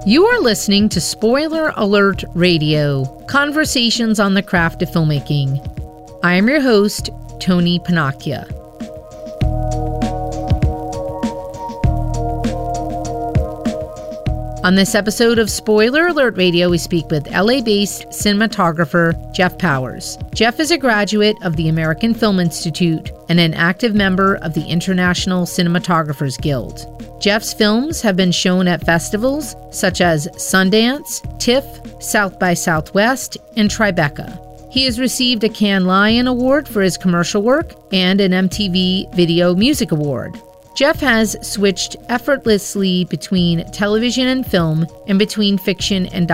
You are listening to Spoiler Alert Radio, conversations on the craft of filmmaking. I am your host, Tony Panacchia. On this episode of Spoiler Alert Radio, we speak with LA-based cinematographer Jeff Powers. Jeff is a graduate of the American Film Institute and an active member of the International Cinematographers Guild. Jeff's films have been shown at festivals such as Sundance, TIFF, South by Southwest, and Tribeca. He has received a Cannes Lion Award for his commercial work and an MTV Video Music Award. Jeff has switched effortlessly between television and film and between fiction and